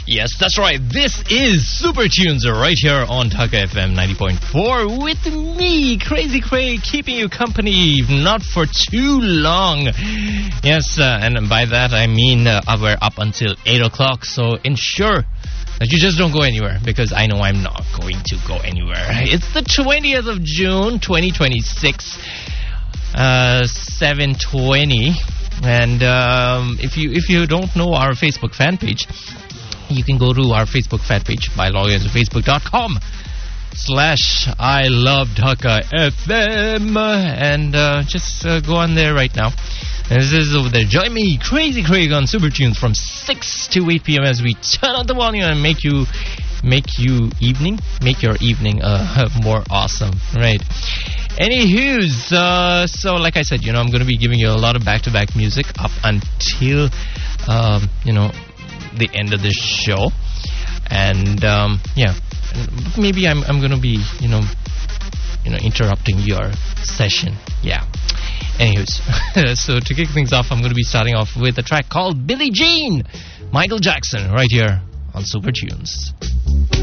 Yes, that's right. This is Super Tunes right here on Dhaka FM 90.4 with me, Crazy Craig, keeping you company not for too long. Yes, and by that I mean we're up until 8 o'clock, so ensure that you just don't go anywhere, because I know I'm not going to go anywhere. It's the 20th of June, 2026, 7:20, and if you don't know our Facebook fan page, you can go to our Facebook fan page by logging into facebook.com/I Love Dhaka FM and just go on there right now. And this is over there. Join me, Crazy Craig, on Super Tunes from 6 to 8 p.m. as we turn on the volume and make your evening more awesome, right? Anywho's, so like I said, I'm going to be giving you a lot of back-to-back music up until, the end of this show. And, maybe I'm going to be, interrupting your session. Yeah. Anywho's, so to kick things off, I'm going to be starting off with a track called Billie Jean, Michael Jackson, right here on Super Tunes.